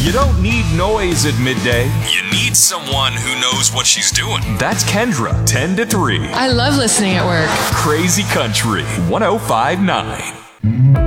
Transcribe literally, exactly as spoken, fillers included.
You don't need noise at midday. You need someone who knows what she's doing. That's Kendra, ten to three. I love listening at work. Crazy Country, one oh five point nine.